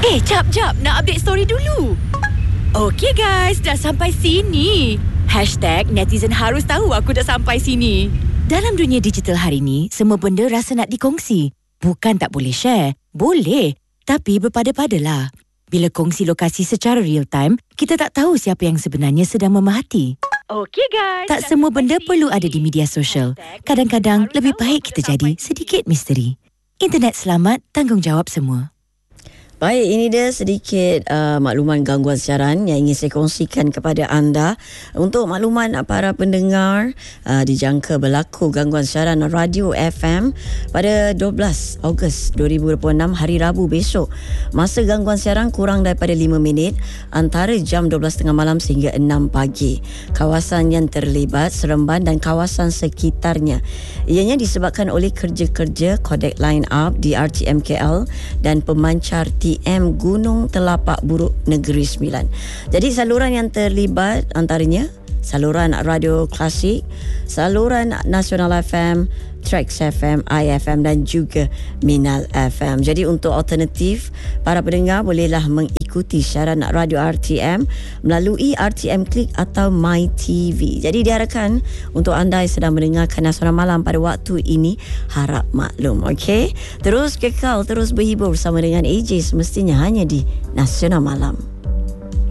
Jap. Nak update story dulu. Okey guys, dah sampai sini. #netizen harus tahu aku dah sampai sini. Dalam dunia digital hari ni, semua benda rasa nak dikongsi. Bukan tak boleh share. Boleh. Tapi berpada-padalah. Bila kongsi lokasi secara real time, kita tak tahu siapa yang sebenarnya sedang memerhati. Okey guys. Tak semua benda perlu ada di media sosial. Kadang-kadang lebih baik kita jadi sedikit misteri. Internet selamat, tanggungjawab semua. Baik, ini dia sedikit makluman gangguan siaran yang ingin saya kongsikan kepada anda. Untuk makluman para pendengar, dijangka berlaku gangguan siaran radio FM pada 12 Ogos 2026 hari Rabu besok. Masa gangguan siaran kurang daripada 5 minit antara jam 12.30 malam sehingga 6 pagi. Kawasan yang terlibat Seremban dan kawasan sekitarnya. Ianya disebabkan oleh kerja-kerja kodek line up di RTM KL dan pemancar TM Gunung Telapak Buruk Negeri Sembilan. Jadi saluran yang terlibat antaranya saluran radio klasik, saluran nasional FM, Trax FM, IFM dan juga Minal FM. Jadi untuk alternatif, para pendengar bolehlah mengikuti siaran radio RTM melalui RTM Klik atau MyTV. Jadi diharapkan untuk anda yang sedang mendengarkan Nasional Malam pada waktu ini, harap maklum, okey? Terus kekal, terus berhibur bersama dengan AJ semestinya hanya di Nasional Malam.